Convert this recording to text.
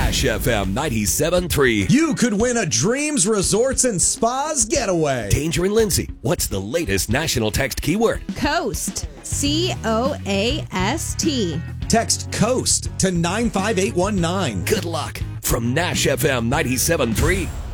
Nash FM 97.3. You could win a Dreams Resorts and Spas getaway. Danger and Lindsay, what's the latest national text keyword? Coast. COAST. Text COAST to 95819. Good luck from Nash FM 97.3.